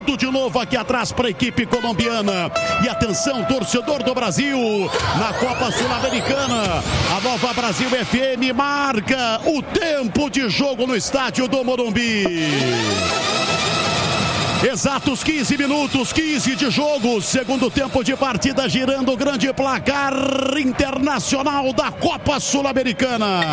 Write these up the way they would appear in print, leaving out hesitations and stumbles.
De novo aqui atrás para a equipe colombiana. E atenção, torcedor do Brasil, na Copa Sul-Americana, a Nova Brasil FM marca o tempo de jogo no estádio do Morumbi. Exatos 15 minutos, 15 de jogo, segundo tempo de partida, girando o grande placar internacional da Copa Sul-Americana.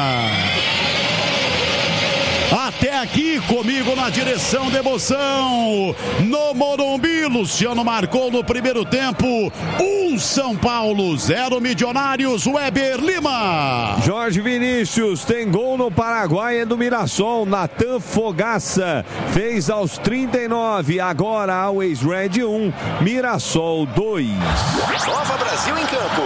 Até aqui, comigo na direção da emoção, no Morumbi, Luciano marcou no primeiro tempo, 1 São Paulo, 0 Milionários, Weber Lima. Jorge Vinícius tem gol no Paraguai, é do Mirassol, Natan Fogaça fez aos 39, agora Always Red 1, Mirassol 2. Nova Brasil em campo.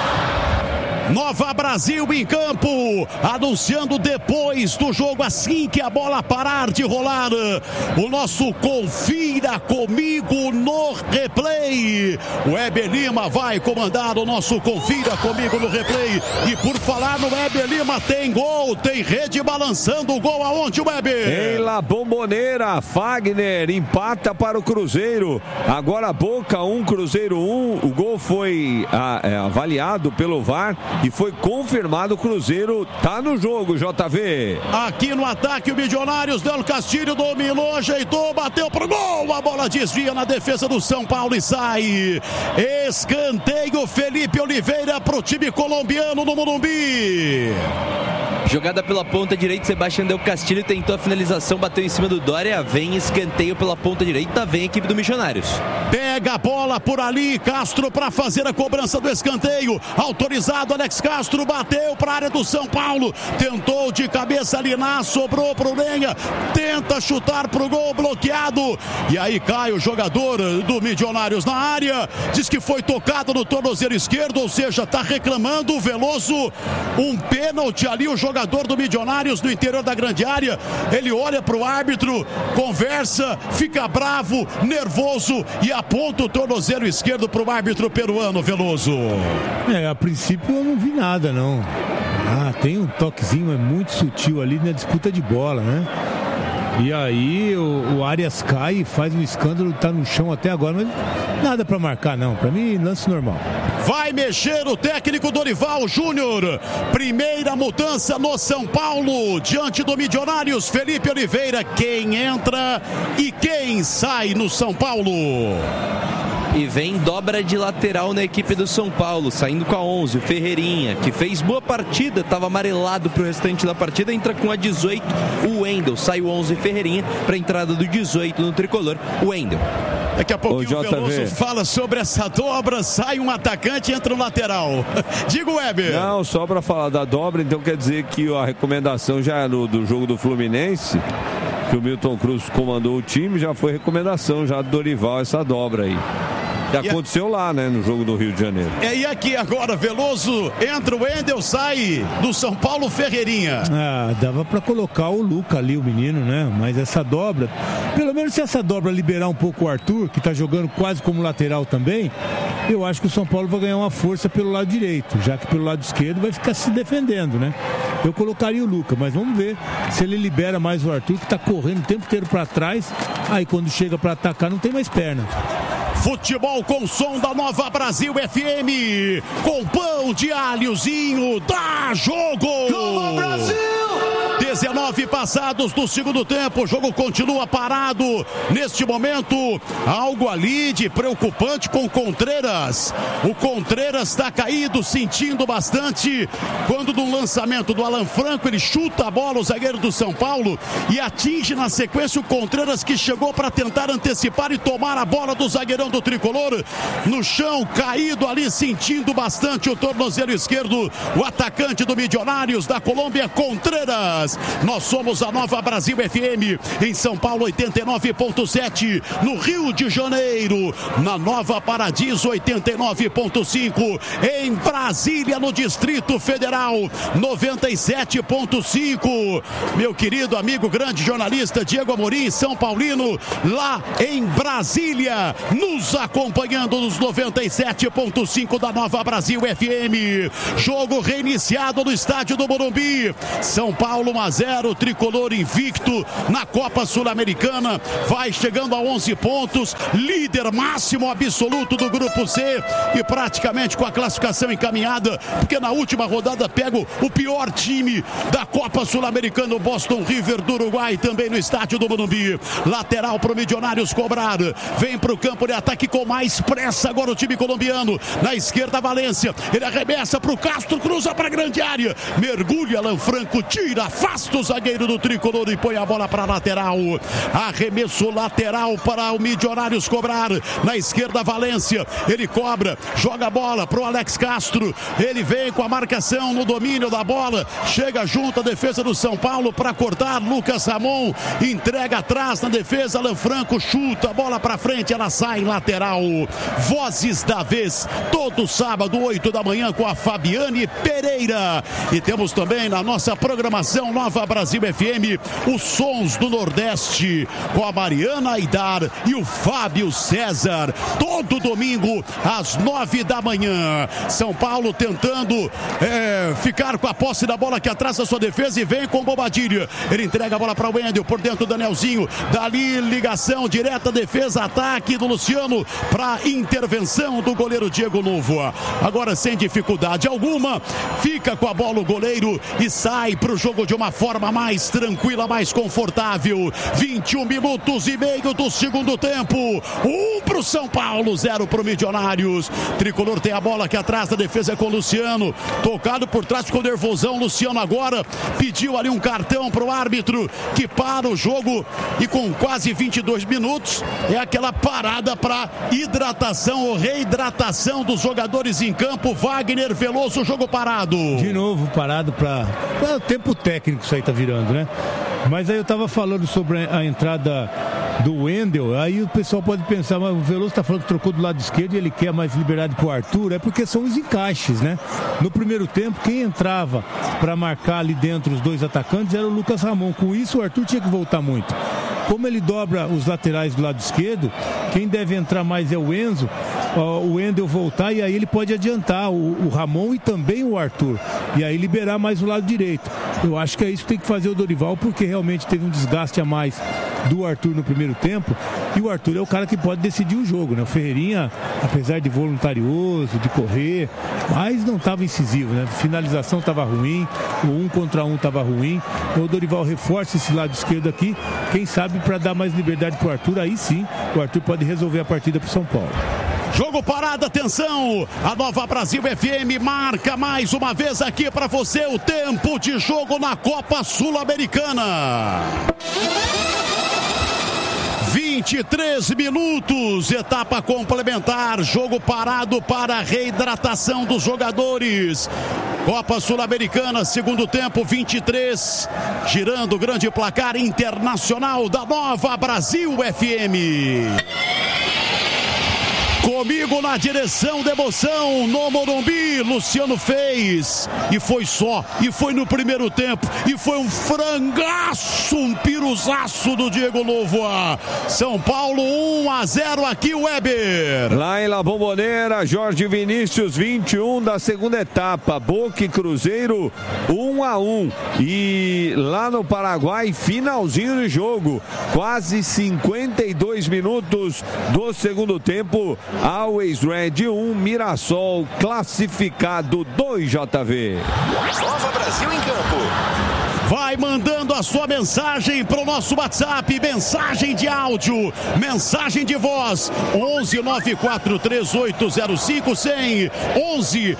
Nova Brasil em campo, anunciando depois do jogo, assim que a bola parar de rolar, o nosso Confira Comigo no Replay. O Weber Lima vai comandar o nosso Confira Comigo no Replay. E por falar no Weber Lima, tem gol, tem rede balançando o gol aonde, Weber? Em La Bombonera, Fagner empata para o Cruzeiro. Agora Boca 1, Cruzeiro 1. O gol foi avaliado pelo VAR e foi confirmado. O Cruzeiro tá no jogo, JV. Aqui no ataque o Milionários, Del Castilho dominou, ajeitou, bateu pro gol, a bola desvia na defesa do São Paulo e sai. Escanteio, Felipe Oliveira pro time colombiano no Morumbi. Jogada pela ponta direita, Sebastião Del Castilho tentou a finalização, bateu em cima do Dória, vem escanteio pela ponta direita, vem a equipe do Missionários. Pega a bola por ali, Castro para fazer a cobrança do escanteio, autorizado, Alex Castro bateu para a área do São Paulo, tentou de cabeça Liná, sobrou pro Lenha, tenta chutar pro gol, bloqueado, e aí cai o jogador do Milionários na área, diz que foi tocado no tornozelo esquerdo, ou seja, tá reclamando o Veloso, um pênalti ali, o jogador do Milionários no interior da grande área, ele olha pro árbitro, conversa, fica bravo, nervoso e aponta o tornozelo esquerdo pro árbitro peruano, Veloso. A princípio eu não vi nada, não. Tem um toquezinho, é muito sutil ali na disputa de bola, né? E aí o Arias cai e faz um escândalo, tá no chão até agora, mas nada pra marcar não, pra mim lance normal. Vai mexer o técnico Dorival Júnior, primeira mudança no São Paulo, diante do Milionários, Felipe Oliveira, quem entra e quem sai no São Paulo? E vem dobra de lateral na equipe do São Paulo, saindo com a 11, o Ferreirinha, que fez boa partida, estava amarelado pro restante da partida, entra com a 18, o Wendel, sai o 11 Ferreirinha para a entrada do 18 no tricolor, o Wendel. Daqui a pouquinho o Veloso fala sobre essa dobra, sai um atacante e entra um lateral. Diga, Weber. Não, só para falar da dobra, então quer dizer que a recomendação já do jogo do Fluminense, que o Milton Cruz comandou o time, já foi recomendação já do Dorival essa dobra aí. Que aconteceu lá, né, no jogo do Rio de Janeiro. E aqui agora, Veloso, entra o Wendel, sai do São Paulo, Ferreirinha. Dava pra colocar o Luca ali, o menino, né? Mas essa dobra, pelo menos se essa dobra liberar um pouco o Arthur, que tá jogando quase como lateral também, eu acho que o São Paulo vai ganhar uma força pelo lado direito, já que pelo lado esquerdo vai ficar se defendendo, né? Eu colocaria o Luca, mas vamos ver se ele libera mais o Arthur, que tá correndo o tempo inteiro pra trás, aí quando chega pra atacar não tem mais perna. Futebol com som da Nova Brasil FM, com pão de alhozinho, dá jogo! Nova Brasil! 19 passados do segundo tempo, o jogo continua parado. Neste momento, algo ali de preocupante com o Contreras. O Contreras está caído, sentindo bastante. Quando no lançamento do Alan Franco, ele chuta a bola, o zagueiro do São Paulo, e atinge na sequência o Contreras, que chegou para tentar antecipar e tomar a bola do zagueirão do Tricolor. No chão, caído ali, sentindo bastante o tornozelo esquerdo, o atacante do Milionários da Colômbia, Contreras. Nós somos a Nova Brasil FM, em São Paulo 89.7, no Rio de Janeiro, na Nova Paradiso 89.5, em Brasília, no Distrito Federal 97.5. Meu querido amigo, grande jornalista Diego Amorim, São Paulino, lá em Brasília, nos acompanhando nos 97.5 da Nova Brasil FM. Jogo reiniciado no estádio do Morumbi. São Paulo 1-0, 1-0, tricolor invicto na Copa Sul-Americana, vai chegando a 11 pontos, líder máximo absoluto do Grupo C e praticamente com a classificação encaminhada, porque na última rodada pega o pior time da Copa Sul-Americana, o Boston River do Uruguai, também no estádio do Morumbi. Lateral para o Milionários cobrar, vem para o campo de ataque com mais pressa agora o time colombiano, na esquerda Valência, ele arremessa para o Castro, cruza para a grande área, mergulha Alan Franco, tira, afasta o zagueiro do tricolor e põe a bola para a lateral. Arremesso lateral para o Milionários cobrar, na esquerda Valência, ele cobra, joga a bola para o Alex Castro, ele vem com a marcação no domínio da bola, chega junto à defesa do São Paulo para cortar, Lucas Ramon entrega atrás na defesa, Alan Franco chuta a bola para frente, ela sai lateral. Vozes da vez, todo sábado 8 da manhã com a Fabiane Pereira, e temos também na nossa programação Nova Brasil FM os sons do Nordeste com a Mariana Aidar e o Fábio César, todo domingo às 9 da manhã. São Paulo tentando ficar com a posse da bola que atrasa a sua defesa e vem com Bobadilha, ele entrega a bola para o Wendel, por dentro do Danielzinho, dali ligação direta, defesa, ataque do Luciano para intervenção do goleiro Diego Novo. Agora sem dificuldade alguma, fica com a bola o goleiro e sai para o jogo de uma forma mais tranquila, mais confortável. 21 minutos e meio do segundo tempo, 1 para o São Paulo, 0 para o Milionários. Tricolor tem a bola aqui atrás da defesa com o Luciano, tocado por trás com nervosão, Luciano agora pediu ali um cartão para o árbitro que para o jogo, e com quase 22 minutos é aquela parada para hidratação ou reidratação dos jogadores em campo. Wagner Veloso, jogo parado. De novo parado para o tempo técnico, isso aí tá virando, né? Mas aí eu tava falando sobre a entrada do Wendel, aí o pessoal pode pensar, mas o Veloso tá falando que trocou do lado esquerdo e ele quer mais liberdade pro Arthur, é porque são os encaixes, né? No primeiro tempo, quem entrava para marcar ali dentro os dois atacantes era o Lucas Ramon, com isso o Arthur tinha que voltar muito. Como ele dobra os laterais do lado esquerdo, quem deve entrar mais é o Enzo, o Wendel voltar, e aí ele pode adiantar o Ramon e também o Arthur, e aí liberar mais o lado direito. Eu acho que é isso que tem que fazer o Dorival, porque realmente teve um desgaste a mais do Arthur no primeiro tempo, e o Arthur é o cara que pode decidir o jogo, né? O Ferreirinha, apesar de voluntarioso, de correr, mas não estava incisivo, né? A finalização estava ruim, o 1 contra 1 estava ruim, então o Dorival reforça esse lado esquerdo aqui, quem sabe para dar mais liberdade para o Arthur, aí sim o Arthur pode resolver a partida para o São Paulo. Jogo parado, atenção, a Nova Brasil FM marca mais uma vez aqui para você o tempo de jogo na Copa Sul-Americana. 23 minutos, etapa complementar, jogo parado para a reidratação dos jogadores. Copa Sul-Americana, segundo tempo, 23, girando o grande placar internacional da Nova Brasil FM. Comigo na direção da emoção, no Morumbi, Luciano fez, e foi só, e foi no primeiro tempo, e foi um frangaço, um piruzaço do Diego Novo. São Paulo 1-0 aqui, Weber. Lá em La Bombonera, Jorge Vinícius, 21 da segunda etapa, Boca e Cruzeiro 1-1, e lá no Paraguai, finalzinho de jogo, quase 52 minutos do segundo tempo, Always Red 1, Mirassol classificado 2JV. Nova Brasil em campo. Vai mandando a sua mensagem para o nosso WhatsApp, mensagem de áudio, mensagem de voz, 11 943805100, 11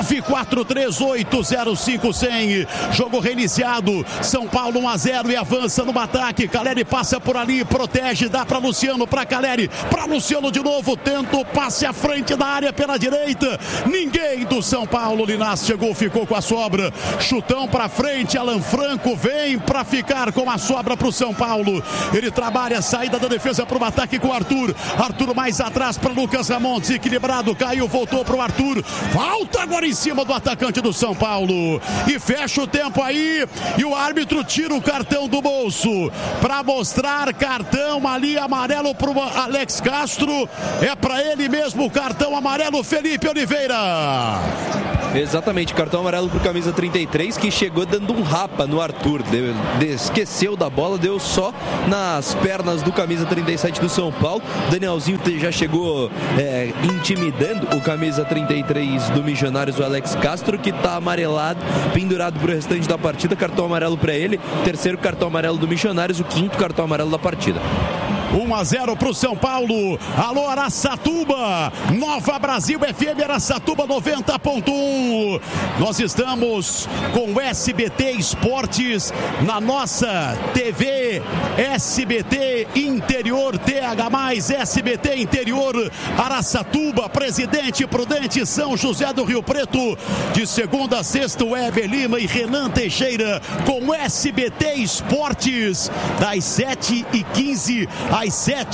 943805100. Jogo reiniciado, São Paulo 1-0 e avança no ataque. Caleri passa por ali, protege, dá para Luciano, para Caleri, para Luciano de novo, tenta o passe à frente da área pela direita. Ninguém do São Paulo, Linás chegou, ficou com a sobra. Chutão para frente, Alan Franco vem para ficar com a sobra para o São Paulo. Ele trabalha a saída da defesa para o ataque com o Arthur. Arthur mais atrás para Lucas Ramon, desequilibrado, caiu, voltou para o Arthur. Falta agora em cima do atacante do São Paulo. E fecha o tempo aí. E o árbitro tira o cartão do bolso para mostrar cartão ali amarelo para o Alex Castro. É para ele mesmo o cartão amarelo, Felipe Oliveira. Exatamente, cartão amarelo pro camisa 33, que chegou dando um rapa no Arthur, esqueceu da bola, deu só nas pernas do camisa 37 do São Paulo. Danielzinho já chegou intimidando o camisa 33 do Milionários, o Alex Castro, que tá amarelado, pendurado pro restante da partida. Cartão amarelo para ele, terceiro cartão amarelo do Milionários, o quinto cartão amarelo da partida. 1-0 pro São Paulo. Alô, Araçatuba. Nova Brasil FM, Araçatuba 90.1. Nós estamos com SBT Esportes na nossa TV SBT Interior TH+, SBT Interior Araçatuba, Presidente Prudente, São José do Rio Preto. De segunda a sexta, Weber Lima e Renan Teixeira com SBT Esportes, das 7h15 às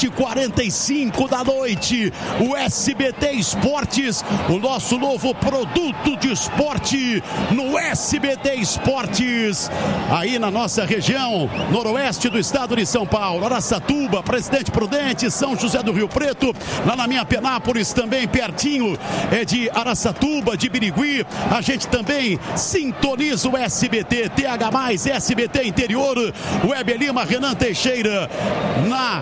7h45 da noite. O SBT Esportes, o nosso novo produto de esporte no SBT Esportes, aí na nossa região noroeste do estado de São Paulo. Araçatuba, Presidente Prudente, São José do Rio Preto, lá na minha Penápolis também, pertinho de Araçatuba, de Birigui. A gente também sintoniza o SBT TH+, SBT Interior, Weber Lima, Renan Teixeira, na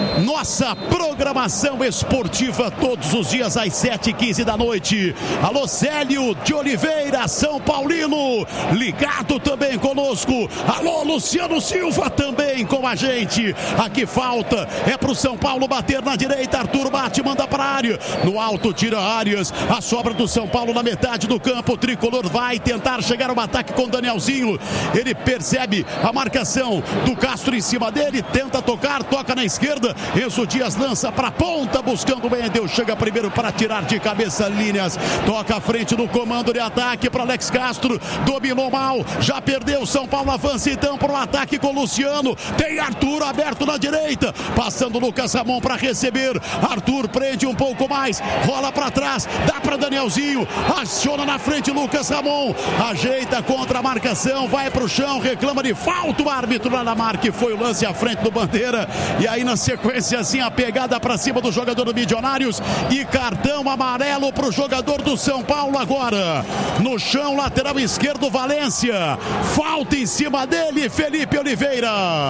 nossa programação esportiva todos os dias às 7h15 da noite. Alô, Célio de Oliveira, São Paulino, ligado também conosco. Alô, Luciano Silva também com a gente. Aqui falta é pro São Paulo bater na direita. Arthur bate, manda pra área. No alto, tira Arias. A sobra do São Paulo na metade do campo. O tricolor vai tentar chegar ao ataque com Danielzinho. Ele percebe a marcação do Castro em cima dele, tenta tocar, toca na esquerda. Enzo Dias lança para ponta, buscando o Wendel. Chega primeiro para tirar de cabeça linhas. Toca à frente no comando de ataque para Alex Castro. Dominou mal, já perdeu. São Paulo avança então para o ataque com Luciano. Tem Arthur aberto na direita. Passando Lucas Ramon para receber. Arthur prende um pouco mais. Rola para trás. Dá para Danielzinho. Aciona na frente Lucas Ramon. Ajeita contra a marcação. Vai para o chão. Reclama de falta. O árbitro lá na marca. Foi o lance à frente do Bandeira. E aí na sequência assim a pegada para cima do jogador do Milionários e cartão amarelo para o jogador do São Paulo agora. No chão, lateral esquerdo, Valência. Falta em cima dele, Felipe Oliveira.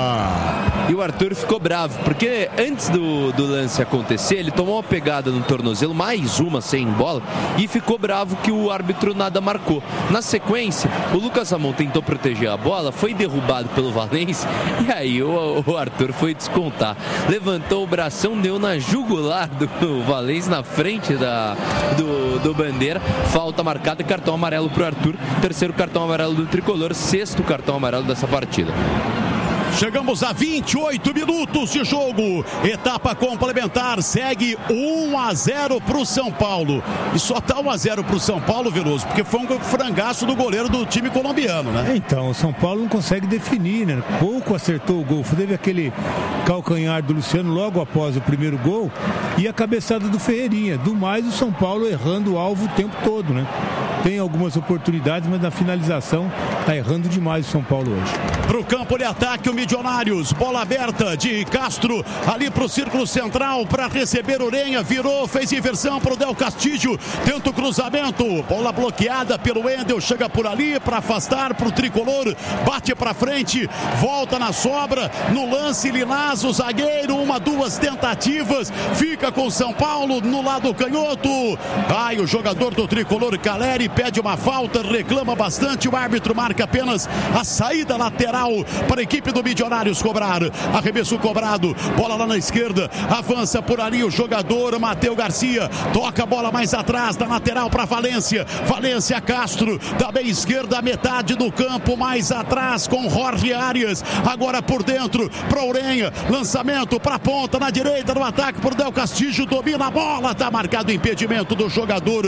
E o Arthur ficou bravo, porque antes do lance acontecer, ele tomou uma pegada no tornozelo, mais uma sem bola, e ficou bravo que o árbitro nada marcou. Na sequência, o Lucas Ramon tentou proteger a bola, foi derrubado pelo Valência, e aí o Arthur foi descontar. Levantou o bração, deu na jugular do Valência, na frente do Bandeira. Falta marcada e cartão amarelo pro Arthur. Terceiro cartão amarelo do tricolor, sexto cartão amarelo dessa partida. Chegamos a 28 minutos de jogo. Etapa complementar. Segue 1-0 para o São Paulo. E só tá 1-0 para o São Paulo, Veloso, porque foi um frangaço do goleiro do time colombiano, né? Então, o São Paulo não consegue definir, né? Pouco acertou o gol. Teve aquele calcanhar do Luciano logo após o primeiro gol e a cabeçada do Ferreirinha. Do mais, o São Paulo errando o alvo o tempo todo, né? Tem algumas oportunidades, mas na finalização tá errando demais o São Paulo hoje. Pro campo de ataque, o Milionários, bola aberta de Castro, ali pro círculo central, para receber Urenha, virou, fez inversão pro Del Castillo, tenta o cruzamento, bola bloqueada pelo Wendel, chega por ali para afastar pro tricolor, bate para frente, volta na sobra, no lance Linás, o zagueiro, duas tentativas, fica com São Paulo no lado canhoto, vai o jogador do tricolor Caleri, pede uma falta, reclama bastante, o árbitro marca apenas a saída lateral para a equipe do Milionários cobrar. Arremesso cobrado, bola lá na esquerda, avança por ali o jogador Matheus Garcia, toca a bola mais atrás, da lateral para Valência, Valência Castro, da meia esquerda, metade do campo, mais atrás com Jorge Arias, agora por dentro para Urenha, lançamento para a ponta, na direita no ataque por Del Castillo, domina a bola, está marcado o impedimento do jogador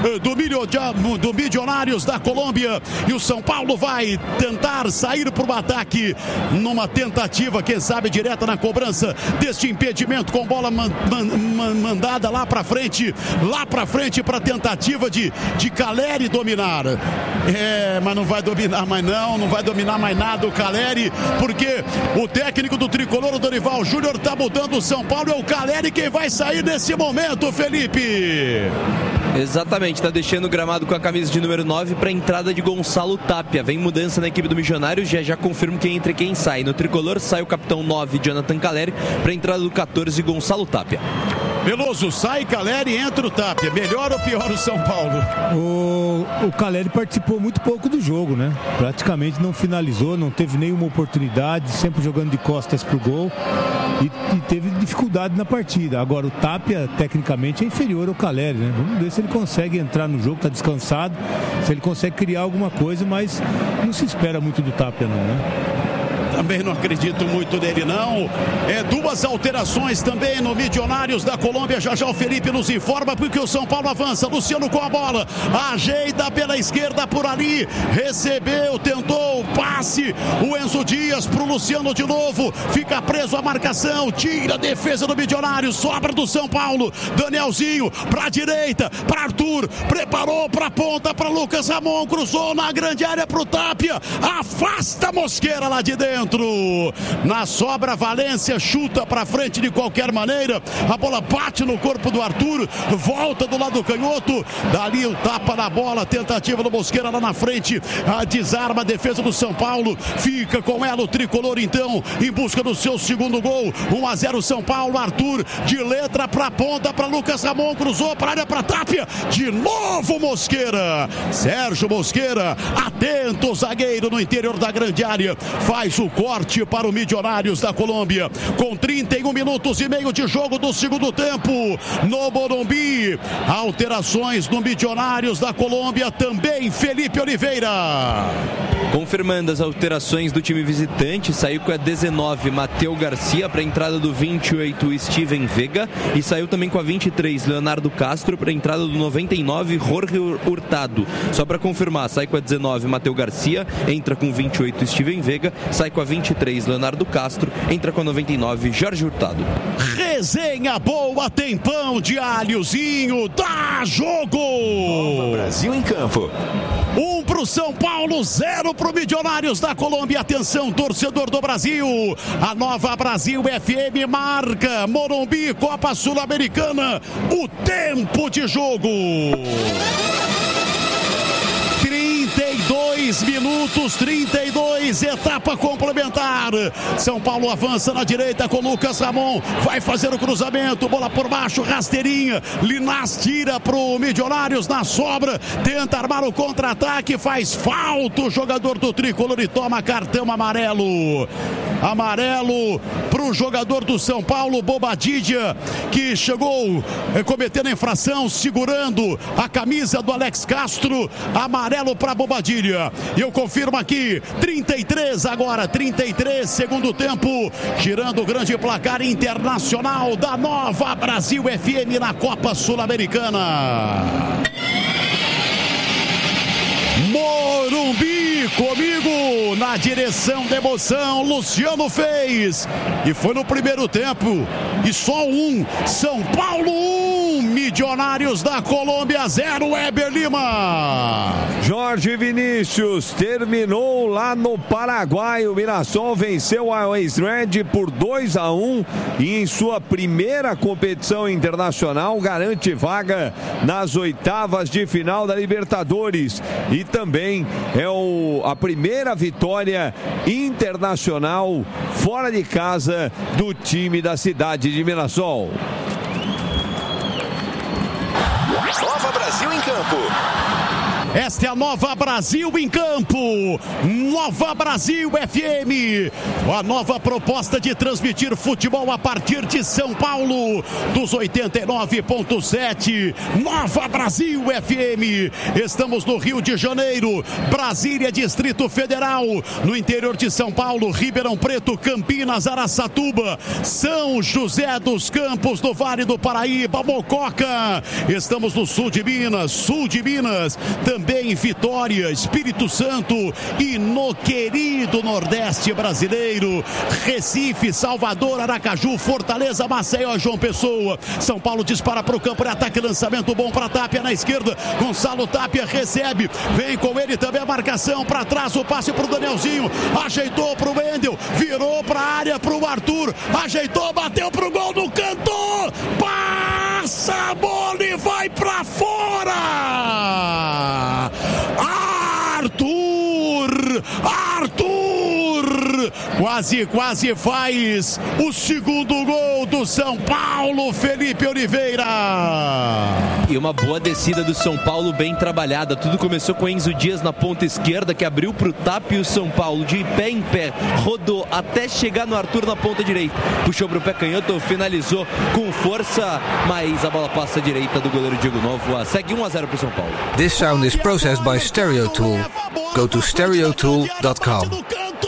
do Milionários da Colômbia, e o São Paulo vai tentar sair para o ataque, numa tentativa, quem sabe, direta na cobrança deste impedimento, com bola mandada lá para frente para tentativa de Caleri dominar. Mas não vai dominar mais não vai dominar mais nada o Caleri, porque o técnico do tricolor, o Dorival Júnior, tá mudando o São Paulo, é o Caleri quem vai sair nesse momento, Felipe. Exatamente, tá deixando o gramado com a camisa de número 9 para a entrada de Gonçalo Tapia. Vem mudança na equipe do Milionários, já confirmo quem entra e quem sai. No tricolor sai o capitão 9, Jonathan Caleri, para a entrada do 14, Gonçalo Tapia. Veloso, sai Caleri e entra o Tapia. Melhor ou pior o São Paulo? O Caleri participou muito pouco do jogo, né? Praticamente não finalizou, não teve nenhuma oportunidade, sempre jogando de costas pro gol e teve dificuldade na partida. Agora o Tapia, tecnicamente, é inferior ao Caleri, né? Vamos ver se ele consegue entrar no jogo, tá descansado, se ele consegue criar alguma coisa, mas não se espera muito do Tapia não, né? Também não acredito muito nele, não. Duas alterações também no Milionários da Colômbia. Já o Felipe nos informa porque o São Paulo avança. Luciano com a bola. Ajeita pela esquerda por ali. Recebeu, tentou o passe. O Enzo Dias pro Luciano de novo. Fica preso a marcação. Tira a defesa do Milionários. Sobra do São Paulo. Danielzinho pra direita. Pra Arthur. Preparou pra ponta pra Lucas Ramon. Cruzou na grande área pro Tapia. Afasta a Mosqueira lá de dentro. Na sobra, Valência chuta pra frente de qualquer maneira. A bola bate no corpo do Arthur. Volta do lado canhoto. Dali o tapa na bola. Tentativa do Mosqueira lá na frente. Desarma a defesa do São Paulo. Fica com ela o tricolor então em busca do seu segundo gol. 1-0 São Paulo. Arthur de letra pra ponta pra Lucas Ramon. Cruzou pra área pra Tapia. De novo Mosqueira. Sérgio Mosqueira. Atento, zagueiro no interior da grande área. Faz o corte para o Milionários da Colômbia, com 31 minutos e meio de jogo do segundo tempo, no Morumbi. Alterações no Milionários da Colômbia, também Felipe Oliveira. Confirmando as alterações do time visitante, saiu com a 19, Matheus Garcia, para a entrada do 28, Steven Vega, e saiu também com a 23, Leonardo Castro, para a entrada do 99, Jorge Hurtado. Só para confirmar, sai com a 19, Matheus Garcia, entra com 28, Steven Vega, sai com a 23, Leonardo Castro, entra com a 99, Jorge Hurtado. Resenha boa, tempão de alhozinho, dá jogo! Nova Brasil em campo. 1 pro São Paulo, 0 pro Milionários da Colômbia. Atenção, torcedor do Brasil. A Nova Brasil FM marca Morumbi, Copa Sul-Americana. O tempo de jogo. 32 minutos, 32, etapa complementar. São Paulo avança na direita com Lucas Ramon, vai fazer o cruzamento, bola por baixo, rasteirinha. Linás tira pro Milionários na sobra, tenta armar o contra-ataque, faz falta o jogador do tricolor e toma cartão amarelo. Amarelo pro jogador do São Paulo, Bobadilla, que chegou cometendo infração, segurando a camisa do Alex Castro. Amarelo para Bobadilla. E eu confirmo aqui, 33 agora, 33, segundo tempo, girando o grande placar internacional da Nova Brasil FM na Copa Sul-Americana. Morumbi, comigo na direção da emoção, Luciano fez, e foi no primeiro tempo, e só São Paulo 1, Milionários da Colômbia 0, Weber Lima. Jorge Vinícius terminou lá no Paraguai. O Mirassol venceu a Always Red por 2-1 e em sua primeira competição internacional garante vaga nas oitavas de final da Libertadores e também é a primeira vitória internacional fora de casa do time da cidade de Mirassol. Nova Brasil em campo. Esta é a Nova Brasil em campo, Nova Brasil FM, a nova proposta de transmitir futebol a partir de São Paulo, dos 89.7, Nova Brasil FM. Estamos no Rio de Janeiro, Brasília, Distrito Federal, no interior de São Paulo, Ribeirão Preto, Campinas, Araçatuba, São José dos Campos, do Vale do Paraíba, Mococa. Estamos no sul de Minas, também Vitória, Espírito Santo e no querido Nordeste brasileiro, Recife, Salvador, Aracaju, Fortaleza, Maceió, João Pessoa. São Paulo dispara para o campo de ataque, lançamento bom para Tapia na esquerda, Gonçalo Tapia recebe, vem com ele também a marcação para trás, o passe para o Danielzinho, ajeitou para o Wendel, virou para a área para o Arthur, ajeitou, bateu para o gol no canto, passa essa bola e vai pra fora! Arthur! Quase faz o segundo gol do São Paulo, Felipe Oliveira. E uma boa descida do São Paulo, bem trabalhada. Tudo começou com Enzo Dias na ponta esquerda, que abriu pro Tap, e o São Paulo de pé em pé rodou até chegar no Arthur na ponta direita. Puxou pro pé canhoto, finalizou com força, mas a bola passa à direita do goleiro Diego Novo. Segue 1-0 pro São Paulo. This sound is processed by Stereo Tool. Go to stereotool.com.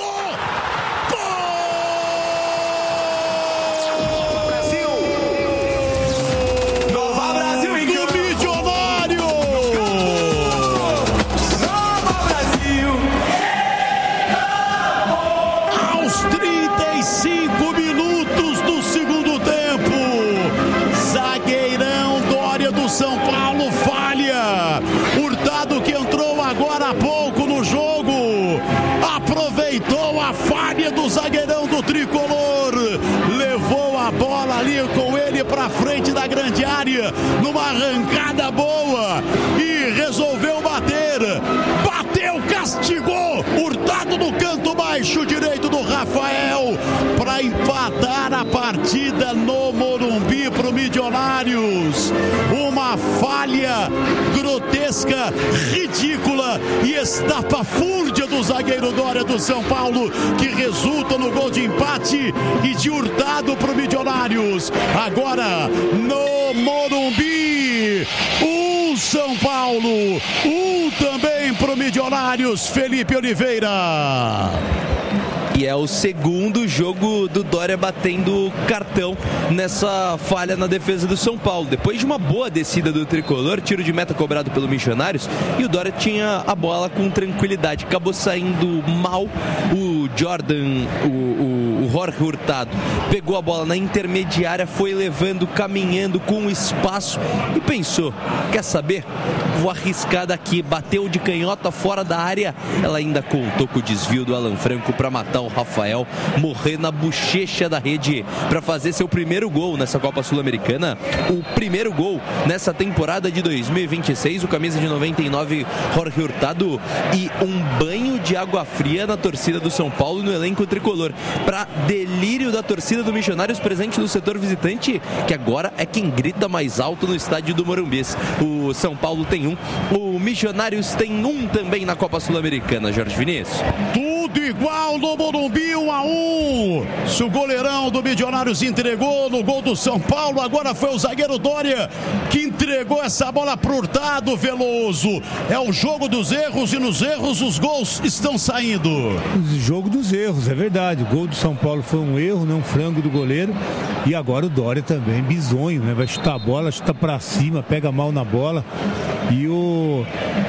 São Paulo falha. Hurtado, que entrou agora há pouco no jogo, aproveitou a falha do zagueirão do tricolor, levou a bola ali com ele para frente da grande área, numa arrancada boa, e resolveu bater. Bateu, castigou. Hurtado no canto baixo direito do Rafael para empatar a partida no Morumbi pro Milionários. Uma falha grotesca, ridícula e estapafúrdia do zagueiro Dória do São Paulo, que resulta no gol de empate e de Hurtado pro Milionários. Agora no Morumbi, São Paulo, também pro Milionários, Felipe Oliveira. E é o segundo jogo do Dória batendo cartão nessa falha na defesa do São Paulo. Depois de uma boa descida do tricolor, tiro de meta cobrado pelo Missionários, e o Dória tinha a bola com tranquilidade. Acabou saindo mal o Jordan, o Jorge Hurtado. Pegou a bola na intermediária, foi levando, caminhando com espaço e pensou: quer saber? Vou arriscar daqui. Bateu de canhota fora da área. Ela ainda contou com o desvio do Alan Franco para matar o Rafael, morrer na bochecha da rede para fazer seu primeiro gol nessa Copa Sul-Americana, o primeiro gol nessa temporada de 2026. O camisa de 99, Jorge Hurtado, e um banho de água fria na torcida do São Paulo, no elenco tricolor, para delírio da torcida do Missionários presente no setor visitante, que agora é quem grita mais alto no estádio do Morumbi. O São Paulo tem o Missionários tem também na Copa Sul-Americana, Jorge Vinícius. Tudo igual no Morumbi, 1-1. Se o goleirão do Milionários entregou no gol do São Paulo, agora foi o zagueiro Dória que entregou essa bola pro Hurtado. Veloso. É o jogo dos erros, e nos erros os gols estão saindo. O jogo dos erros, é verdade. O gol do São Paulo foi um erro, não um frango do goleiro. E agora o Dória também, bizonho, né? Vai chutar a bola, chuta pra cima, pega mal na bola. E o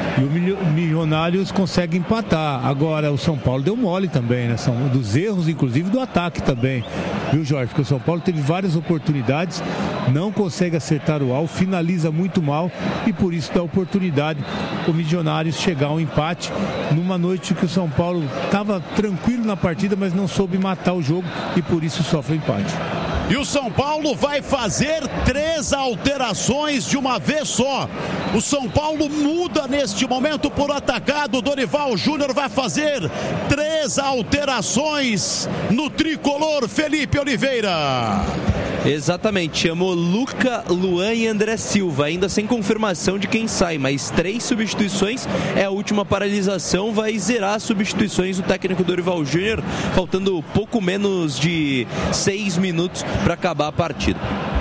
Milionários consegue empatar. Agora o São Paulo deu mole também, né? São dos erros, inclusive do ataque também, viu, Jorge? Porque o São Paulo teve várias oportunidades, não consegue acertar o alvo, finaliza muito mal, e por isso dá oportunidade o Milionários chegar ao empate numa noite que o São Paulo estava tranquilo na partida, mas não soube matar o jogo, e por isso sofre o empate. E o São Paulo vai fazer 3 alterações de uma vez só. O São Paulo muda neste momento por atacado. O Dorival Júnior vai fazer 3 alterações no tricolor, Felipe Oliveira. Exatamente, chamou Luca, Luan e André Silva, ainda sem confirmação de quem sai, mas 3 substituições. É a última paralisação, vai zerar as substituições o técnico Dorival Júnior, faltando pouco menos de 6 minutos para acabar a partida.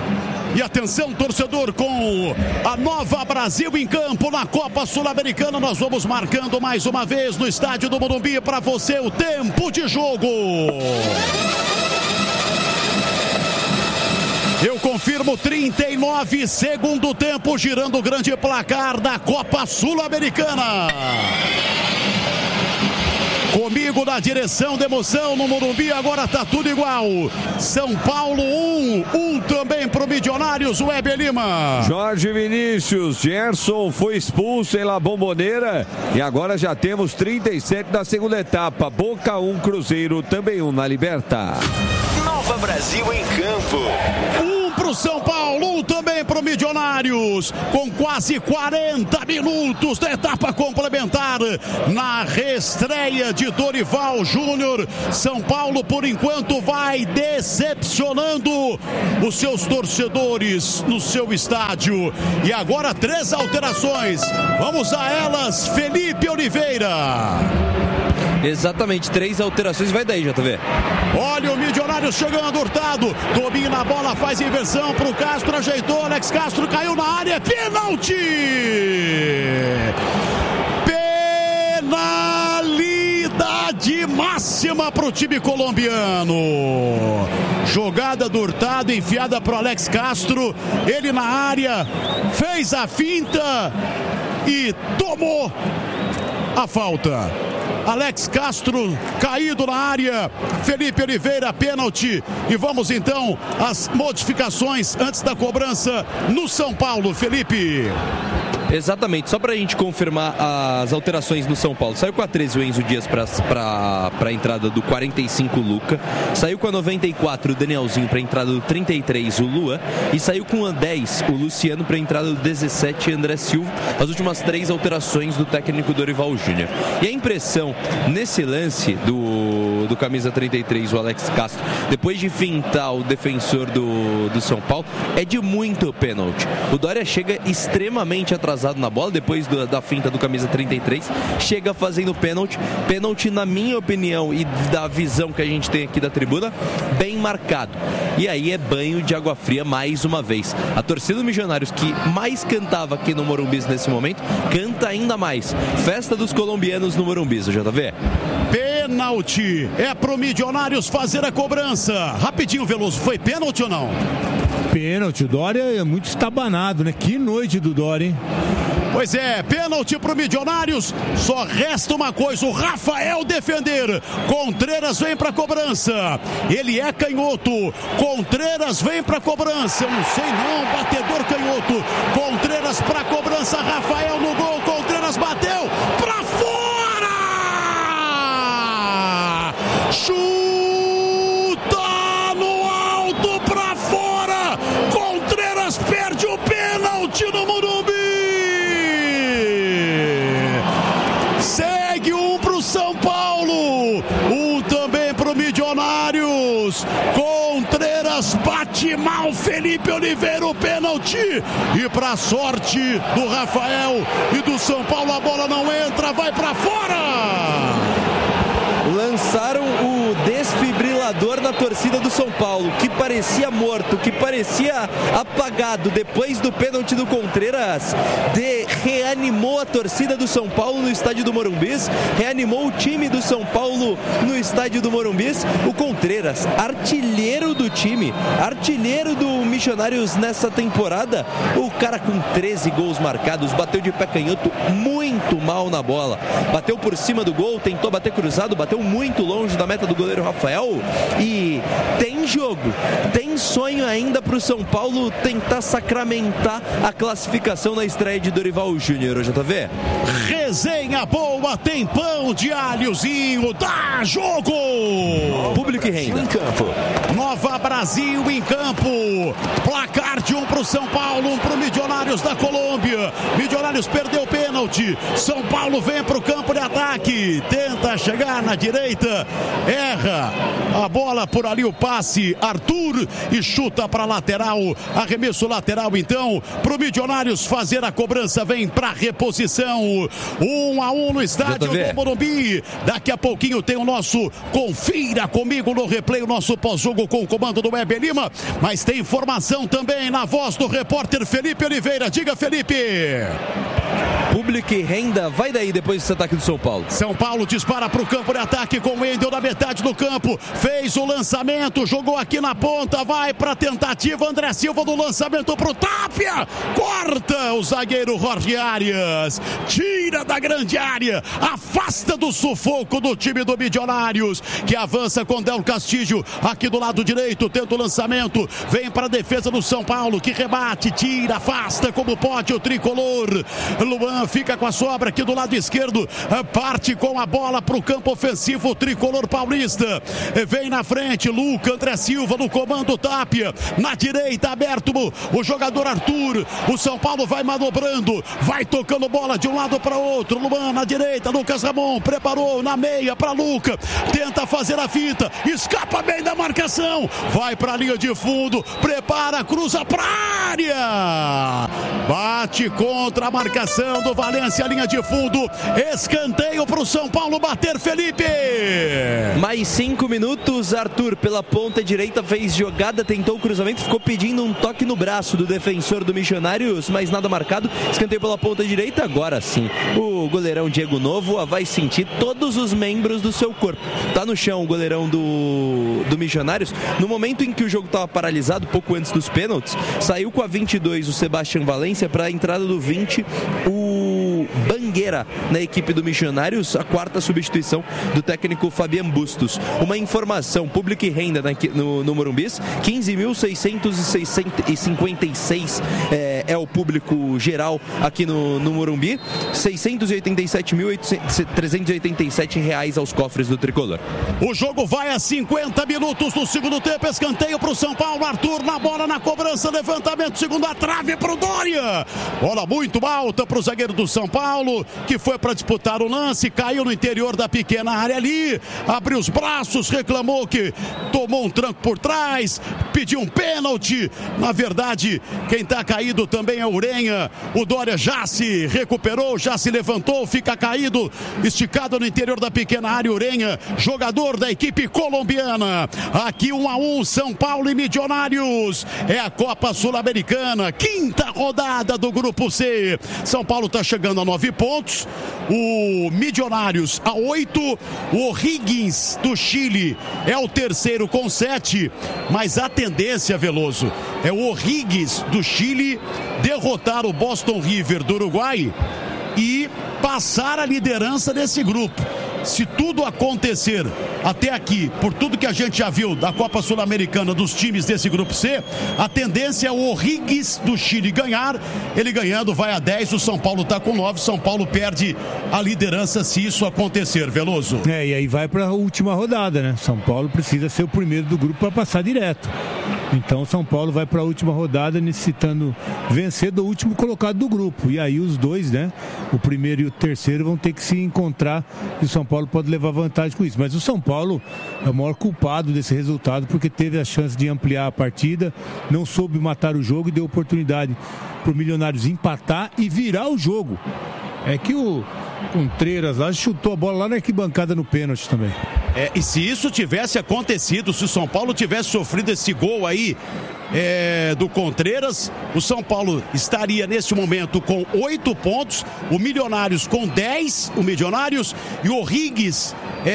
E atenção, torcedor, com a Nova Brasil em campo na Copa Sul-Americana. Nós vamos marcando mais uma vez no estádio do Morumbi para você o tempo de jogo. Eu confirmo, 39, segundo tempo, girando o grande placar da Copa Sul-Americana. Comigo na direção da emoção no Morumbi, agora tá tudo igual. São Paulo 1 também pro Milionários, o Weber Lima. Jorge Vinícius, Gerson foi expulso em La Bombonera e agora já temos 37 da segunda etapa. Boca 1, Cruzeiro também 1 na Liberta. Nova Brasil em campo. 1 pro São Paulo, 1 também vem pro Milionários, com quase 40 minutos da etapa complementar, na reestreia de Dorival Júnior. São Paulo, por enquanto, vai decepcionando os seus torcedores no seu estádio. E agora 3 alterações, vamos a elas, Felipe Oliveira. Exatamente, 3 alterações, vai daí, JV. Olha o Milionário chegando, Hurtado, domina a bola, faz inversão pro Castro, ajeitou, Alex Castro caiu na área, pênalti! Penalidade máxima pro time colombiano. Jogada do Hurtado, enfiada pro Alex Castro, ele na área, fez a finta e tomou a falta. Alex Castro caído na área, Felipe Oliveira, pênalti. E vamos então às modificações antes da cobrança no São Paulo, Felipe. Exatamente, só pra gente confirmar as alterações no São Paulo. Saiu com a 13 o Enzo Dias pra entrada do 45 Luca. Saiu com a 94 o Danielzinho pra entrada do 33 o Luan. E saiu com a 10 o Luciano pra entrada do 17 André Silva. As últimas 3 alterações do técnico Dorival Júnior. E a impressão nesse lance do camisa 33, o Alex Castro, depois de fintar o defensor do São Paulo, é de muito pênalti. O Dória chega extremamente atrasado na bola, depois da finta do camisa 33, chega fazendo pênalti, na minha opinião e da visão que a gente tem aqui da tribuna, bem marcado. E aí é banho de água fria mais uma vez. A torcida do Milionários, que mais cantava aqui no Morumbi nesse momento, canta ainda mais. Festa dos colombianos no Morumbi, JV. Pênalti, é pro Milionários fazer a cobrança. Rapidinho, Veloso, foi pênalti ou não? Pênalti, o Dória é muito estabanado, né? Que noite do Dória, hein? Pois é, pênalti pro Milionários. Só resta uma coisa, o Rafael defender. Contreras vem pra cobrança. Ele é canhoto. Contreras vem pra cobrança. Eu não sei não, batedor canhoto. Contreras pra cobrança, Rafael no gol. Contreras bateu pra fora! Chuta no alto pra fora. Contreras perde o pênalti no Morumbi. Segue um pro São Paulo, um também pro Milionários. Contreras bate mal, Felipe Oliveira, o pênalti. E pra sorte do Rafael e do São Paulo, a bola não entra, vai pra fora. Lançaram o desfibrilador na torcida do São Paulo, que parecia morto, que parecia apagado depois do pênalti do Contreras. Reanimou a torcida do São Paulo no estádio do Morumbis, reanimou o time do São Paulo no estádio do Morumbis. O Contreras, artilheiro do time, artilheiro do Milionários nessa temporada, o cara com 13 gols marcados, bateu de pé canhoto muito mal na bola, bateu por cima do gol, tentou bater cruzado, bateu muito longe da meta do goleiro Rafael. E tem jogo, tem sonho ainda pro São Paulo tentar sacramentar a classificação na estreia de Dorival Júnior, JV. Resenha boa, tem pão de alhozinho, dá jogo! Público e renda. Em campo. Nova Brasil em campo. Placar de 1 pro São Paulo, 1 pro Milionários da Colômbia. Milionários perdeu o pênalti. São Paulo vem pro campo de ataque. Tenta chegar na direita. Erra a bola por ali, o passe. Arthur e chuta para lateral. Arremesso lateral então pro Milionários fazer a cobrança. Vem pra reposição. 1-1 no estádio do Morumbi. Daqui a pouquinho tem o nosso Confira Comigo no replay, o nosso pós-jogo com o comando do Weber Lima. Mas tem informação também na voz do repórter Felipe Oliveira. Diga, Felipe. Público e renda, vai daí depois desse ataque do São Paulo. São Paulo dispara para o campo de ataque com o Wendel na metade do campo. Fez o lançamento, jogou aqui na ponta, vai para tentativa. André Silva do lançamento para o Tapia. Corta o zagueiro Jorge Arias. Tira da grande área. Afasta do sufoco do time do Milionários, que avança com Del Castillo aqui do lado direito. Tenta o lançamento. Vem para a defesa do São Paulo, que rebate, tira, afasta como pode o tricolor. Luan fica com a sobra aqui do lado esquerdo, parte com a bola para o campo ofensivo, o tricolor paulista. Vem na frente, Luca, André Silva no comando, Tapia. Na direita, aberto o jogador Arthur. O São Paulo vai manobrando, vai tocando bola de um lado para outro. Luan na direita, Lucas Ramon preparou na meia para Luca. Tenta fazer a fita, escapa bem da marcação. Vai para a linha de fundo, prepara, cruza para a área. Bate contra a marcação do Valência, linha de fundo. Escanteio para o São Paulo bater, Felipe. Mais 5 minutos, Arthur pela ponta direita fez jogada, tentou o cruzamento, ficou pedindo um toque no braço do defensor do Missionários, mas nada marcado. Escanteio pela ponta direita, agora sim. O goleirão Diego Novoa vai sentir todos os membros do seu corpo. Tá no chão o goleirão do Missionários. No momento em que o jogo estava paralisado, pouco antes dos pênaltis, saiu com a 22 o Sebastião Valência para a entrada do 20 o Bangueira na equipe do Missionários, a quarta substituição do técnico Fabian Bustos. Uma informação, público e renda no Morumbis, 15.656 é o público geral aqui no Morumbi, R$ 687.387 aos cofres do Tricolor. O jogo vai a 50 minutos do segundo tempo, escanteio para o São Paulo, Arthur na bola, na cobrança, levantamento, segunda trave para o Dória. Bola muito alta para o zagueiro do São Paulo, que foi para disputar o lance, caiu no interior da pequena área ali, abriu os braços, reclamou que tomou um tranco por trás, pediu um pênalti. Na verdade, quem está caído também é o Urenha. O Dória já se recuperou, já se levantou, fica caído, esticado no interior da pequena área. Urenha, jogador da equipe colombiana. Aqui 1-1, São Paulo e Milionários. É a Copa Sul-Americana, quinta rodada do Grupo C. São Paulo está chegando a 9 pontos, o Milionários a 8, o O'Higgins do Chile é o terceiro com 7, mas a tendência, Veloso, é o O'Higgins do Chile derrotar o Boston River do Uruguai e passar a liderança desse grupo. Se tudo acontecer até aqui, por tudo que a gente já viu da Copa Sul-Americana dos times desse Grupo C, a tendência é o O'Higgins do Chile ganhar. Ele ganhando vai a 10, o São Paulo está com 9, São Paulo perde a liderança se isso acontecer, Veloso. E aí vai para a última rodada, né? São Paulo precisa ser o primeiro do grupo para passar direto. Então São Paulo vai para a última rodada necessitando vencer do último colocado do grupo. E aí os dois, né? O primeiro e o terceiro vão ter que se encontrar e o São Paulo pode levar vantagem com isso. Mas o São Paulo é o maior culpado desse resultado porque teve a chance de ampliar a partida, não soube matar o jogo e deu oportunidade para o Milionários empatar e virar o jogo. É que o Contreras lá chutou a bola lá na arquibancada no pênalti também. E se isso tivesse acontecido, se o São Paulo tivesse sofrido esse gol aí do Contreras, o São Paulo estaria neste momento com 8 pontos, o Milionários com 10, o Milionários, e o O'Higgins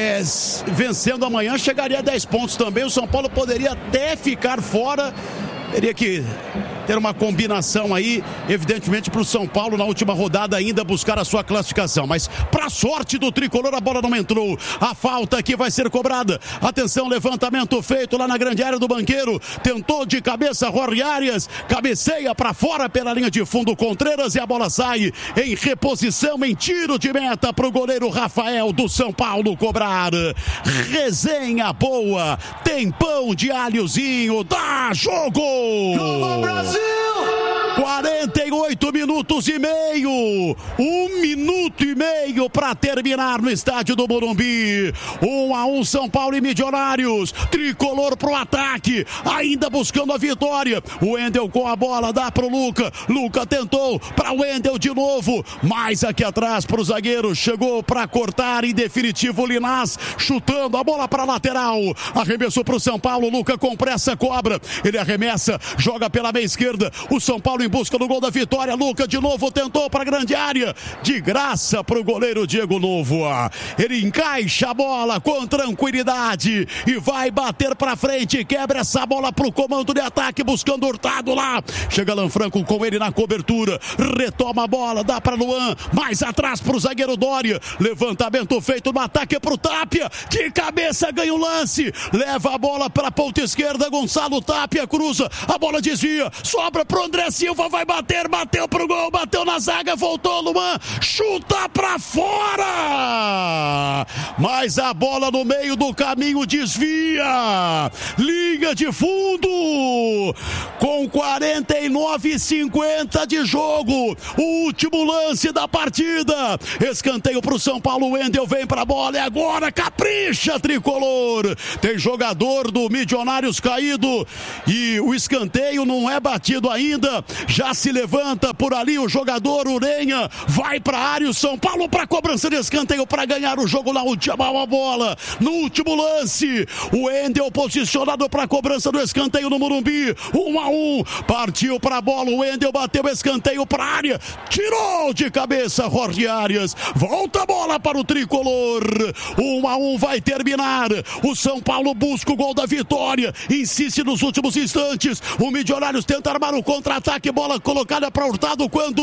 vencendo amanhã chegaria a 10 pontos também. O São Paulo poderia até ficar fora, teria que ter uma combinação aí, evidentemente, para o São Paulo na última rodada ainda buscar a sua classificação. Mas para sorte do Tricolor, a bola não entrou. A falta aqui vai ser cobrada. Atenção, levantamento feito lá na grande área do Banqueiro. Tentou de cabeça Jorge Arias, cabeceia para fora pela linha de fundo Contreras e a bola sai em reposição, em tiro de meta para o goleiro Rafael do São Paulo cobrar. Resenha boa, tempão de alhozinho, dá jogo! Novo Brasil! 48 minutos e meio, 1 minuto e meio para terminar no estádio do Morumbi. 1-1 São Paulo e Milionários. Tricolor pro ataque, ainda buscando a vitória. O Wendel com a bola, dá pro Luca. Luca tentou para o Wendel de novo, mais aqui atrás pro zagueiro, chegou para cortar, em definitivo o Linás chutando a bola para lateral. Arremessou pro São Paulo, Luca com pressa cobra. Ele arremessa, joga pela meia esquerda. O São Paulo em busca do gol da vitória. Luca de novo tentou para a grande área, de graça para o goleiro Diego Novoa. Ele encaixa a bola com tranquilidade e vai bater para frente, quebra essa bola para o comando de ataque buscando Hurtado lá. Chega Lanfranco com ele na cobertura, retoma a bola, dá para Luan, mais atrás pro zagueiro Doria, levantamento feito no ataque pro Tapia, de cabeça ganha o lance, leva a bola para a ponta esquerda, Gonçalo Tapia cruza, a bola desvia, sobra pro André Silva, vai bater, bateu pro gol, bateu na zaga, voltou Luan, chuta pra fora, mas a bola no meio do caminho desvia, linha de fundo, com 49,50 de jogo, o último lance da partida, escanteio pro São Paulo, Wendel vem pra bola e agora capricha, tricolor, tem jogador do Milionários caído e o escanteio não é batido ainda, já se levanta por ali o jogador Urenha, vai pra área, o São Paulo pra cobrança de escanteio pra ganhar o jogo na última bola, no último lance, o Wendel posicionado pra cobrança do escanteio no Morumbi, 1-1, partiu pra bola, o Wendel bateu escanteio pra área, tirou de cabeça Jorge Arias, volta a bola para o tricolor, 1-1 vai terminar, o São Paulo busca o gol da vitória, insiste nos últimos instantes, o Milionários tenta armar o contra-ataque, bola colocada para Hurtado quando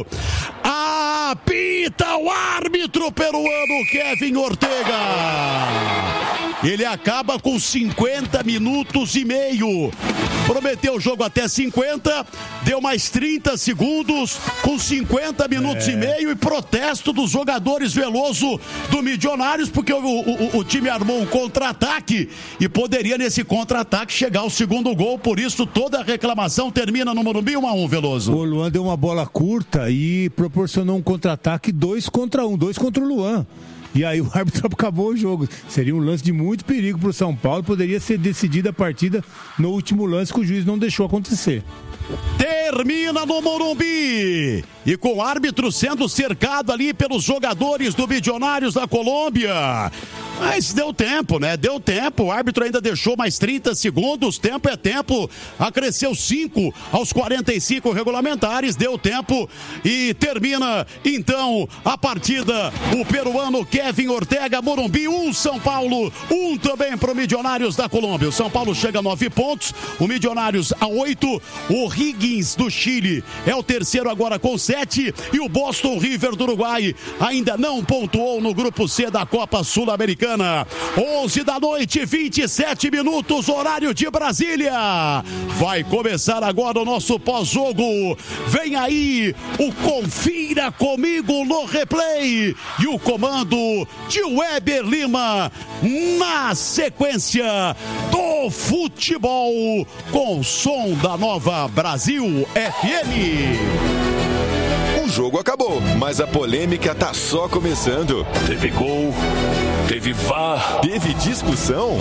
apita o árbitro peruano Kevin Ortega, ele acaba com 50 minutos e meio, prometeu o jogo até 50, deu mais 30 segundos com 50 minutos e meio e protesto dos jogadores Veloso do Milionários, porque o time armou um contra-ataque e poderia nesse contra-ataque chegar ao segundo gol, por isso toda a reclamação termina no Morumbi 1-1, Veloso. O Luan deu uma bola curta e proporcionou um contra-ataque 2 contra o Luan. E aí o árbitro acabou o jogo. Seria um lance de muito perigo para o São Paulo. Poderia ser decidida a partida no último lance que o juiz não deixou acontecer. Termina no Morumbi e com o árbitro sendo cercado ali pelos jogadores do Milionários da Colômbia. Mas deu tempo, né? Deu tempo. O árbitro ainda deixou mais 30 segundos. Tempo é tempo. Acresceu 5 aos 45 regulamentares. Deu tempo e termina então a partida. O peruano Kevin Ortega, Morumbi 1, São Paulo 1 também para o Milionários da Colômbia. O São Paulo chega a 9 pontos. O Milionários a 8. O Higgins do Chile é o terceiro agora com 7. E o Boston River do Uruguai ainda não pontuou no grupo C da Copa Sul-Americana. 11 da noite, 27 minutos, horário de Brasília. Vai começar agora o nosso pós-jogo. Vem aí o Confira Comigo no Replay e o comando de Weber Lima na sequência do futebol com o som da Nova Brasil FM. O jogo acabou, mas a polêmica tá só começando. Teve gol, teve VAR, teve discussão.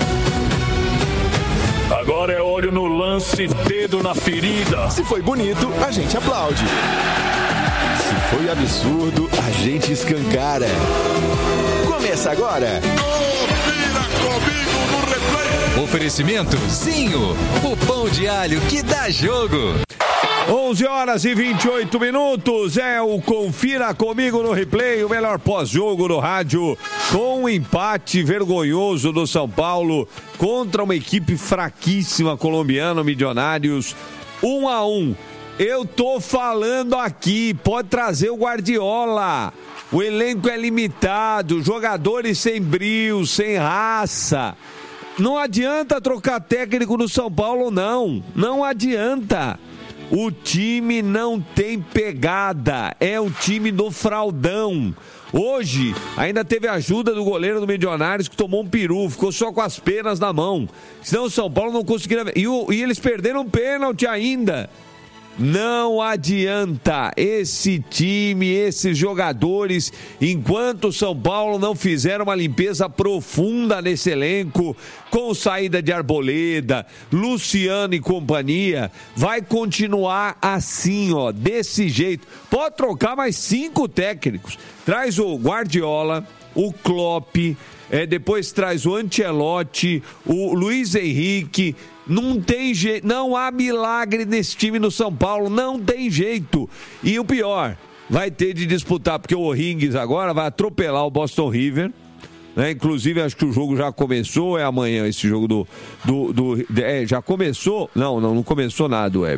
Agora é olho no lance, dedo na ferida. Se foi bonito, a gente aplaude. Se foi absurdo, a gente escancara. Começa agora. Confira Comigo no Replay. Oferecimento Zinho, o pão de alho que dá jogo. 11 horas e 28 minutos, é o Confira Comigo no Replay, o melhor pós-jogo no rádio, com um empate vergonhoso do São Paulo contra uma equipe fraquíssima colombiana, Milionários, 1-1. Eu tô falando aqui, pode trazer o Guardiola, o elenco é limitado, jogadores sem brio, sem raça. Não adianta trocar técnico no São Paulo, não adianta. O time não tem pegada, é o time do fraldão. Hoje, ainda teve a ajuda do goleiro do Milionários que tomou um peru, ficou só com as penas na mão. Senão o São Paulo não conseguiria... E eles perderam um pênalti ainda. Não adianta esse time, esses jogadores, enquanto o São Paulo não fizer uma limpeza profunda nesse elenco, com saída de Arboleda, Luciano e companhia, vai continuar assim, ó, desse jeito. Pode trocar mais 5 técnicos. Traz o Guardiola, o Klopp, depois traz o Ancelotti, o Luiz Henrique. Não tem jeito, não há milagre nesse time no São Paulo, não tem jeito. E o pior, vai ter de disputar, porque o O'Higgins agora vai atropelar o Boston River, né? Inclusive acho que o jogo já começou, é amanhã esse jogo já começou? Não começou nada, Weber.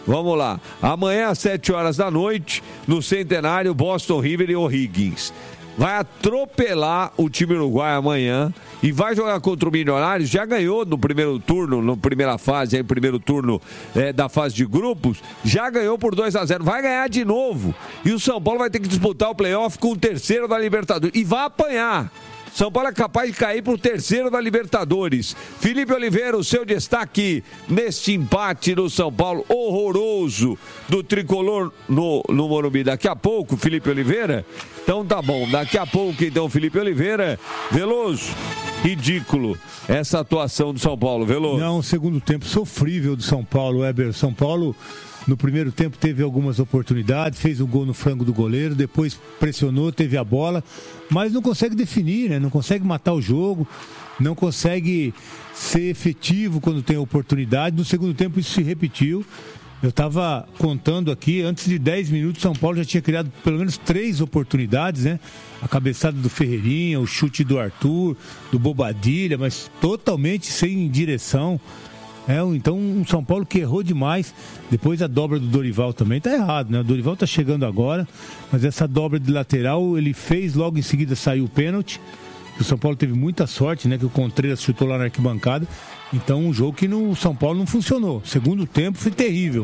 Vamos lá. Amanhã às 7 horas da noite, no Centenário, Boston River e O'Higgins. Vai atropelar o time uruguaio amanhã e vai jogar contra o Milionários. Já ganhou no primeiro turno, na primeira fase, aí, primeiro turno da fase de grupos. Já ganhou por 2-0. Vai ganhar de novo. E o São Paulo vai ter que disputar o playoff com o terceiro da Libertadores. E vai apanhar. São Paulo é capaz de cair para o terceiro da Libertadores. Felipe Oliveira, o seu destaque neste empate do São Paulo horroroso do tricolor no Morumbi. Daqui a pouco, Felipe Oliveira. Então tá bom, daqui a pouco então, Felipe Oliveira. Veloso, ridículo essa atuação do São Paulo, Veloso. Não, segundo tempo sofrível do São Paulo, Weber. São Paulo... No primeiro tempo teve algumas oportunidades, fez um gol no frango do goleiro, depois pressionou, teve a bola, mas não consegue definir, né? Não consegue matar o jogo, não consegue ser efetivo quando tem oportunidade. No segundo tempo isso se repetiu. Eu estava contando aqui, antes de 10 minutos, São Paulo já tinha criado pelo menos 3 oportunidades, né? A cabeçada do Ferreirinha, o chute do Arthur, do Bobadilha, mas totalmente sem direção. Então um São Paulo que errou demais. Depois a dobra do Dorival também tá errado, né? O Dorival tá chegando agora, mas essa dobra de lateral ele fez, logo em seguida saiu o pênalti. O São Paulo teve muita sorte, né? Que o Contreras chutou lá na arquibancada. Então um jogo que no São Paulo não funcionou. Segundo tempo foi terrível.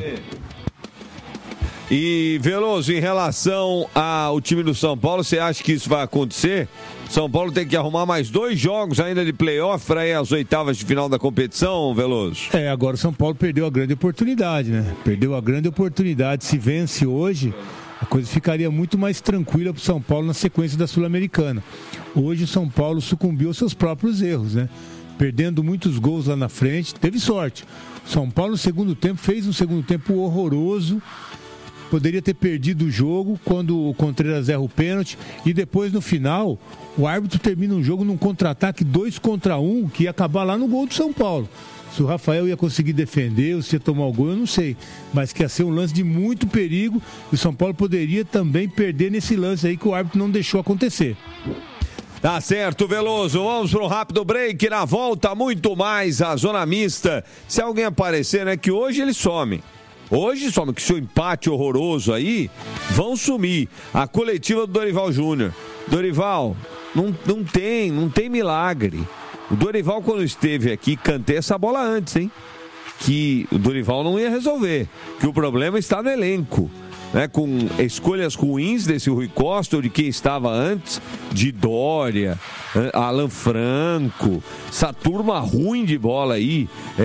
E Veloso, em relação ao time do São Paulo, você acha que isso vai acontecer? São Paulo tem que arrumar mais 2 jogos ainda de playoff para ir às oitavas de final da competição, Veloso? Agora o São Paulo perdeu a grande oportunidade, né? Perdeu a grande oportunidade. Se vence hoje, a coisa ficaria muito mais tranquila para o São Paulo na sequência da Sul-Americana. Hoje o São Paulo sucumbiu aos seus próprios erros, né? Perdendo muitos gols lá na frente, teve sorte. O São Paulo no segundo tempo fez um segundo tempo horroroso. Poderia ter perdido o jogo quando o Contreras erra o pênalti. E depois, no final, o árbitro termina um jogo num contra-ataque 2 contra 1, que ia acabar lá no gol do São Paulo. Se o Rafael ia conseguir defender ou se ia tomar o gol, eu não sei. Mas que ia ser um lance de muito perigo. E o São Paulo poderia também perder nesse lance aí que o árbitro não deixou acontecer. Tá certo, Veloso. Vamos para um rápido break. Na volta, muito mais a zona mista. Se alguém aparecer, né, que hoje eles somem. Hoje, só que seu empate horroroso aí, vão sumir. A coletiva do Dorival Júnior. Dorival, não tem milagre. O Dorival, quando esteve aqui, cantei essa bola antes, hein? Que o Dorival não ia resolver. Que o problema está no elenco. Né, com escolhas ruins desse Rui Costa ou de quem estava antes, de Dória, Alan Franco, essa turma ruim de bola aí,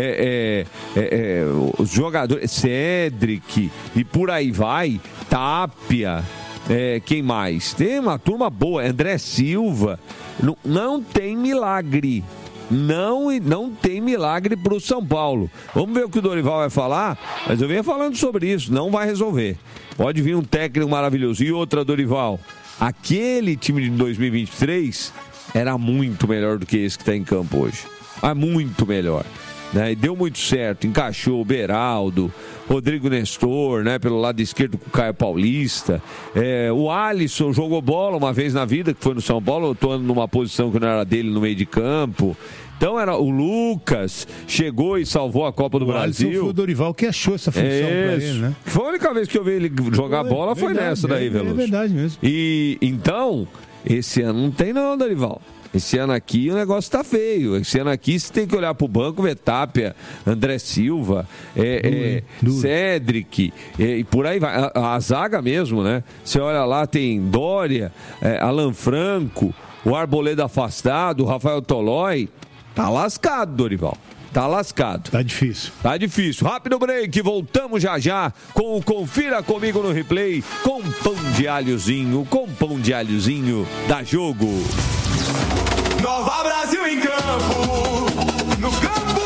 os jogadores, Cedric e por aí vai, Tapia, quem mais? Tem uma turma boa, André Silva, não tem milagre. Não tem milagre para o São Paulo. Vamos ver o que o Dorival vai falar, mas eu venho falando sobre isso, não vai resolver. Pode vir um técnico maravilhoso. E outra, Dorival, aquele time de 2023 era muito melhor do que esse que está em campo hoje. Muito melhor. Né? E deu muito certo, encaixou o Beraldo, Rodrigo Nestor, né, pelo lado esquerdo com o Caio Paulista. O Alisson jogou bola uma vez na vida, que foi no São Paulo, atuando numa posição que não era dele no meio de campo. Então era o Lucas, chegou e salvou a Copa do Brasil. Foi o Dorival que achou essa função pra ele, né? Foi a única vez que eu vi ele jogar bola, foi nessa daí, Veloso. É verdade mesmo. E então, esse ano não tem não, Dorival. Esse ano aqui o negócio tá feio. Esse ano aqui você tem que olhar pro banco, ver Tapia, André Silva, Cedric, e por aí vai. A zaga mesmo, né? Você olha lá, tem Dória, Alan Franco, o Arboleda afastado, o Rafael Tolói. Tá lascado, Dorival. Tá lascado. Tá difícil. Tá difícil. Rápido break. Voltamos já com o Confira Comigo no Replay com pão de alhozinho. Com pão de alhozinho da Jogo. Nova Brasil em campo. No campo.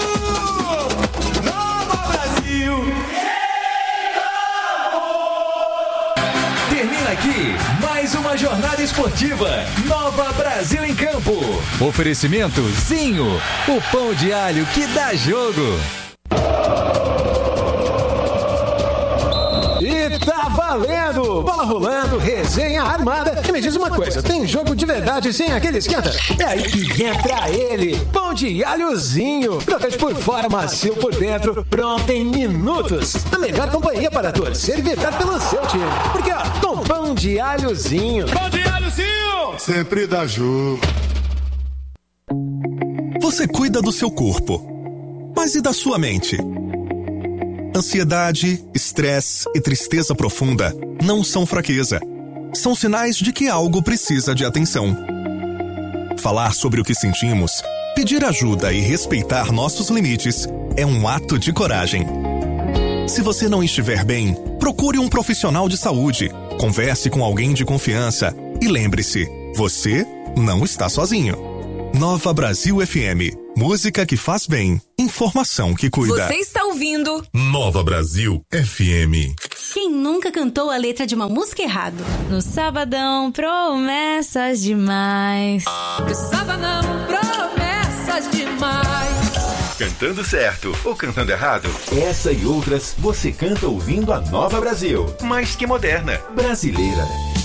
Nova Brasil. Termina aqui mais uma jornada esportiva. Nova Brasil em Campo. Oferecimento Zinho, o pão de alho que dá jogo. E tá valendo! Bola rolando, resenha armada. E me diz uma coisa, tem jogo de verdade sem aquele esquenta? É aí que entra ele, pão de alhozinho. Crocante por fora, macio por dentro, pronto em minutos. A melhor companhia para torcer e vibrar pelo seu time. Porque, ó, com pão de alhozinho. Pão de alhozinho! Sempre dá jogo. Você cuida do seu corpo, mas e da sua mente? Ansiedade, estresse e tristeza profunda não são fraqueza. São sinais de que algo precisa de atenção. Falar sobre o que sentimos, pedir ajuda e respeitar nossos limites é um ato de coragem. Se você não estiver bem, procure um profissional de saúde, converse com alguém de confiança e lembre-se, você não está sozinho. Nova Brasil FM. Música que faz bem. Informação que cuida. Você está ouvindo Nova Brasil FM. Quem nunca cantou a letra de uma música errado? No sabadão, promessas demais. No sabadão, promessas demais. Cantando certo ou cantando errado? Essa e outras você canta ouvindo a Nova Brasil. Mais que moderna. Brasileira.